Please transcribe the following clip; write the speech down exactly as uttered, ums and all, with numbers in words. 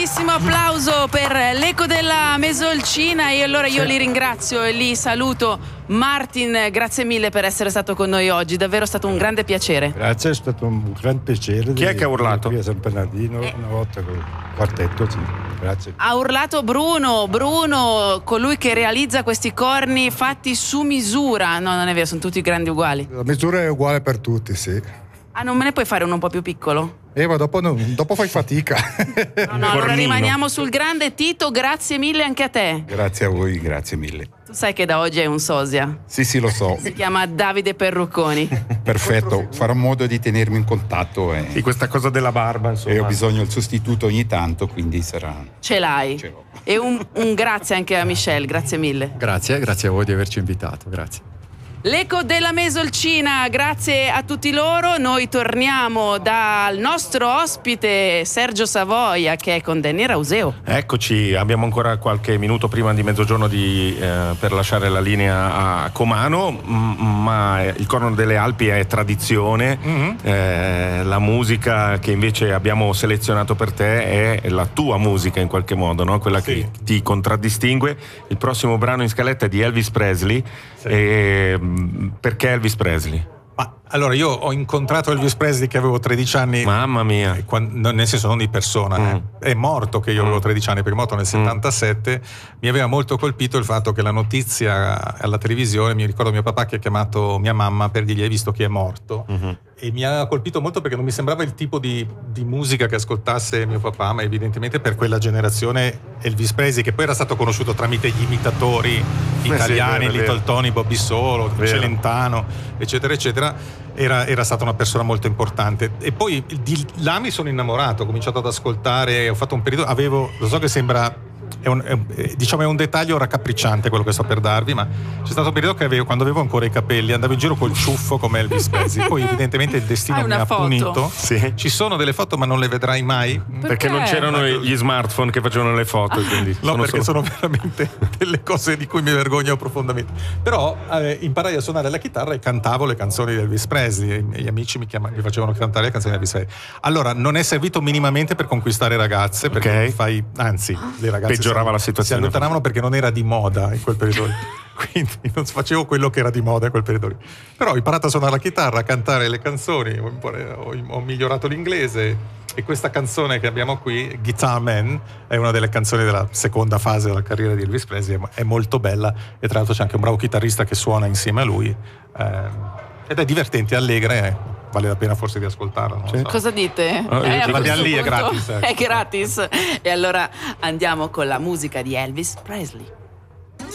grandissimo applauso per l'Eco della Mesolcina. E allora io Sì. li ringrazio e li saluto. Martin, grazie mille per essere stato con noi oggi, davvero stato un grande piacere. Grazie, è stato un gran piacere. Chi è che ha urlato? Qui a San Bernardino, Eh. una volta con il quartetto, sì. Grazie. Ha urlato Bruno, Bruno, colui che realizza questi corni fatti su misura. No, non è vero, sono tutti grandi uguali. La misura è uguale per tutti, sì. Ah, non me ne puoi fare uno un po' più piccolo? Eh, ma dopo, non- dopo fai fatica. No, no, allora rimaniamo sul grande. Tito, grazie mille anche a te. Grazie a voi, grazie mille. Tu sai che da oggi è un sosia. Sì, sì, lo so. Si chiama Davide Perrucconi. Perfetto, farò modo di tenermi in contatto e, Sì, questa cosa della barba, insomma. e ho bisogno del sostituto ogni tanto, quindi sarà... Ce l'hai. Ce l'ho. E un, un grazie anche a Michelle, grazie mille. Grazie, grazie a voi di averci invitato, grazie. L'Eco della Mesolcina, grazie a tutti loro. Noi torniamo dal nostro ospite Sergio Savoia, che è con Danny Rauseo. Eccoci, abbiamo ancora qualche minuto prima di mezzogiorno di, eh, per lasciare la linea a Comano, m- ma il Corno delle Alpi è tradizione. Mm-hmm. Eh, la musica che invece abbiamo selezionato per te è la tua musica in qualche modo, no? Quella Sì. che ti contraddistingue. Il prossimo brano in scaletta è di Elvis Presley. E, mh, perché Elvis Presley? Ma allora io ho incontrato Elvis Presley che avevo tredici anni. Mamma mia. eh, quando- nel senso non di persona, Mm. eh. È morto che io avevo tredici anni, perché è morto nel settantasette. Mi aveva molto colpito il fatto che la notizia alla televisione, mi ricordo mio papà che ha chiamato mia mamma per dirgli hai visto chi è morto. Mm-hmm. E mi ha colpito molto perché non mi sembrava il tipo di, di musica che ascoltasse mio papà, ma evidentemente per quella generazione Elvis Presley, che poi era stato conosciuto tramite gli imitatori sì, italiani, vero, vero. Little Tony, Bobby Solo, Vero. Celentano, eccetera eccetera. Era, era stata una persona molto importante. E poi di là mi sono innamorato, ho cominciato ad ascoltare, ho fatto un periodo, avevo, lo so che sembra è un, è un- eh, diciamo è un dettaglio raccapricciante quello che sto per darvi, ma c'è stato un periodo che avevo, quando avevo ancora i capelli, andavo in giro col ciuffo come Elvis Presley. Poi evidentemente il destino Hai mi una ha foto? punito. Sì. Ci sono delle foto, ma non le vedrai mai. Perché non c'erano gli smartphone che facevano le foto, quindi No, sono perché solo- sono veramente delle cose di cui mi vergogno profondamente. Però eh, imparai a suonare la chitarra e cantavo le canzoni di Elvis Presley. E i miei amici mi, chiama- mi facevano cantare le canzoni di Elvis Presley. Allora, non è servito minimamente per conquistare ragazze, perché Ok. fai, anzi, le ragazze Peggiorava si- la situazione. Si allontanavano perché non era di moda in quel periodo. Quindi non facevo quello che era di moda in quel periodo lì. Però ho imparato a suonare la chitarra, a cantare le canzoni, ho, impar- ho- ho migliorato l'inglese. E questa canzone che abbiamo qui, Guitar Man, è una delle canzoni della seconda fase della carriera di Elvis Presley, è molto bella e tra l'altro c'è anche un bravo chitarrista che suona insieme a lui, ehm, ed è divertente, allegra, e vale la pena forse di ascoltarla. Non lo so. Cosa dite? Oh, io Eh, a dico- questo Andiamo lì, è punto gratis, ecco. È gratis. E allora andiamo con la musica di Elvis Presley.